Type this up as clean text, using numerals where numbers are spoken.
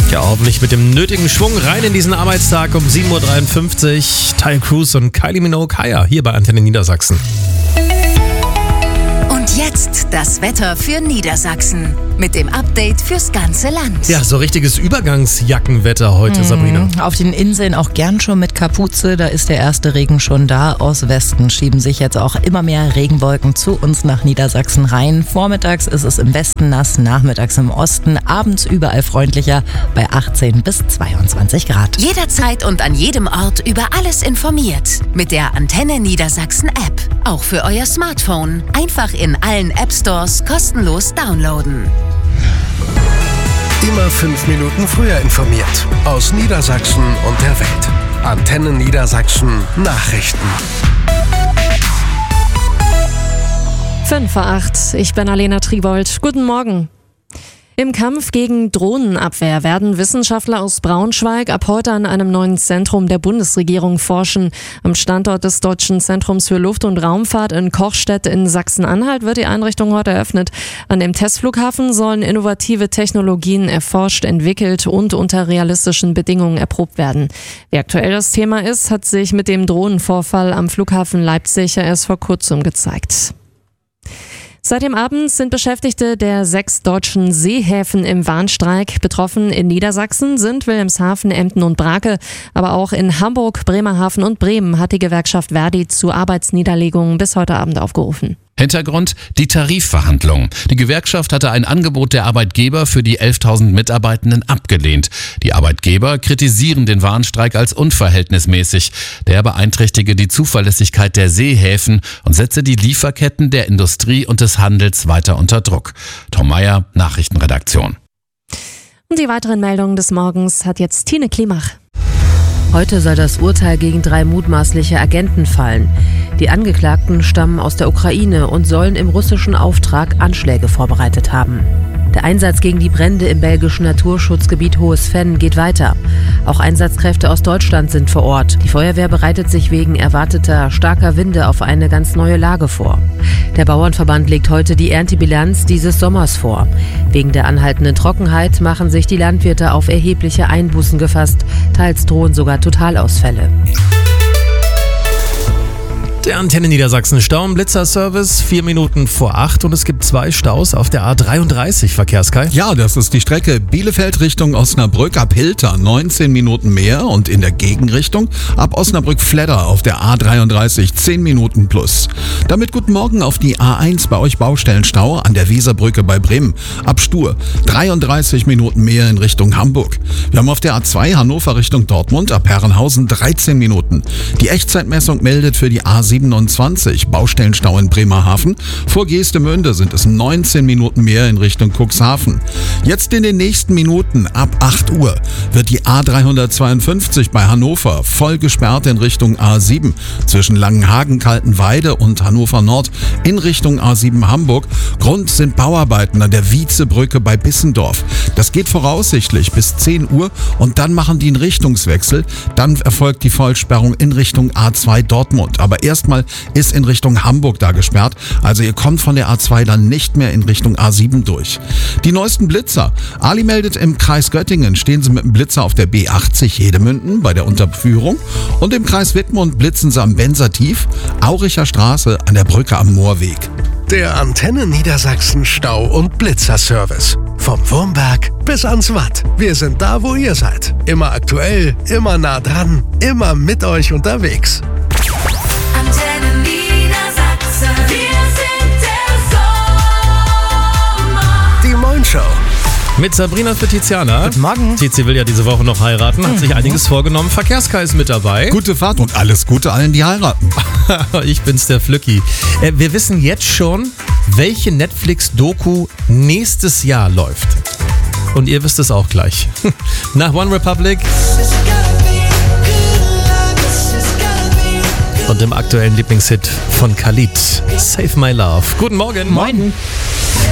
Ja, hoffentlich mit dem nötigen Schwung rein in diesen Arbeitstag um 7.53 Uhr. Ty Cruz und Kylie Minogue hier bei Antenne Niedersachsen. Und jetzt das Wetter für Niedersachsen mit dem Update fürs ganze Land. Ja, so richtiges Übergangsjackenwetter heute, Sabrina. Auf den Inseln auch gern schon mit Kapuze, da ist der erste Regen schon da. Aus Westen schieben sich jetzt auch immer mehr Regenwolken zu uns nach Niedersachsen rein. Vormittags ist es im Westen nass, nachmittags im Osten, abends überall freundlicher bei 18 bis 22 Grad. Jederzeit und an jedem Ort über alles informiert. Mit der Antenne Niedersachsen App. Auch für euer Smartphone. Einfach in allen App Stores kostenlos downloaden. Immer 5 Minuten früher informiert. Aus Niedersachsen und der Welt. Antenne Niedersachsen Nachrichten. 5:08 Uhr, ich bin Alena Tribold. Guten Morgen. Im Kampf gegen Drohnenabwehr werden Wissenschaftler aus Braunschweig ab heute an einem neuen Zentrum der Bundesregierung forschen. Am Standort des Deutschen Zentrums für Luft- und Raumfahrt in Kochstedt in Sachsen-Anhalt wird die Einrichtung heute eröffnet. An dem Testflughafen sollen innovative Technologien erforscht, entwickelt und unter realistischen Bedingungen erprobt werden. Wie aktuell das Thema ist, hat sich mit dem Drohnenvorfall am Flughafen Leipzig ja erst vor kurzem gezeigt. Seit dem Abend sind Beschäftigte der 6 deutschen Seehäfen im Warnstreik. Betroffen in Niedersachsen sind Wilhelmshaven, Emden und Brake. Aber auch in Hamburg, Bremerhaven und Bremen hat die Gewerkschaft Verdi zu Arbeitsniederlegungen bis heute Abend aufgerufen. Hintergrund: die Tarifverhandlungen. Die Gewerkschaft hatte ein Angebot der Arbeitgeber für die 11.000 Mitarbeitenden abgelehnt. Die Arbeitgeber kritisieren den Warnstreik als unverhältnismäßig. Der beeinträchtige die Zuverlässigkeit der Seehäfen und setze die Lieferketten der Industrie und des Handels weiter unter Druck. Tom Meyer, Nachrichtenredaktion. Und die weiteren Meldungen des Morgens hat jetzt Tine Klimach. Heute soll das Urteil gegen 3 mutmaßliche Agenten fallen. Die Angeklagten stammen aus der Ukraine und sollen im russischen Auftrag Anschläge vorbereitet haben. Der Einsatz gegen die Brände im belgischen Naturschutzgebiet Hohes Venn geht weiter. Auch Einsatzkräfte aus Deutschland sind vor Ort. Die Feuerwehr bereitet sich wegen erwarteter starker Winde auf eine ganz neue Lage vor. Der Bauernverband legt heute die Erntebilanz dieses Sommers vor. Wegen der anhaltenden Trockenheit machen sich die Landwirte auf erhebliche Einbußen gefasst. Teils drohen sogar Totalausfälle. Der Antenne Niedersachsen Stau- und Blitzerservice 4 Minuten vor 8 und es gibt 2 Staus auf der A33, Verkehrskai. Ja, das ist die Strecke Bielefeld Richtung Osnabrück ab Hilter, 19 Minuten mehr, und in der Gegenrichtung ab Osnabrück-Fledder auf der A33 10 Minuten plus. Damit guten Morgen auf die A1 bei euch Baustellenstau an der Weserbrücke bei Bremen. Ab Stur 33 Minuten mehr in Richtung Hamburg. Wir haben auf der A2 Hannover Richtung Dortmund ab Herrenhausen 13 Minuten. Die Echtzeitmessung meldet für die A27 Baustellenstau in Bremerhaven. Vor Geestemünde sind es 19 Minuten mehr in Richtung Cuxhaven. Jetzt in den nächsten Minuten ab 8 Uhr wird die A352 bei Hannover voll gesperrt in Richtung A7 zwischen Langenhagen, Kaltenweide und Hannover Nord in Richtung A7 Hamburg. Grund sind Bauarbeiten an der Wietzebrücke bei Bissendorf. Das geht voraussichtlich bis 10 Uhr und dann machen die einen Richtungswechsel. Dann erfolgt die Vollsperrung in Richtung A2 Dortmund. Aber erstmal ist in Richtung Hamburg da gesperrt. Also ihr kommt von der A2 dann nicht mehr in Richtung A7 durch. Die neuesten Blitzer. Ali meldet, im Kreis Göttingen stehen sie mit dem Blitzer auf der B80 Hedemünden bei der Unterführung. Und im Kreis Wittmund blitzen sie am Bensertief, Auricher Straße an der Brücke am Moorweg. Der Antenne Niedersachsen Stau- und Blitzerservice. Vom Wurmberg bis ans Watt. Wir sind da, wo ihr seid. Immer aktuell, immer nah dran, immer mit euch unterwegs. Antenne Niedersachsen, wir sind der Sommer. Die Moin Show. Mit Sabrina für Tiziana. Guten Morgen. Tizi will ja diese Woche noch heiraten, hat sich einiges vorgenommen. Verkehrskai ist mit dabei. Gute Fahrt und alles Gute allen, die heiraten. Ich bin's, der Flücki. Wir wissen jetzt schon, welche Netflix-Doku nächstes Jahr läuft. Und ihr wisst es auch gleich. Nach One Republic und dem aktuellen Lieblingshit von Khalid, Save My Love. Guten Morgen. Moin.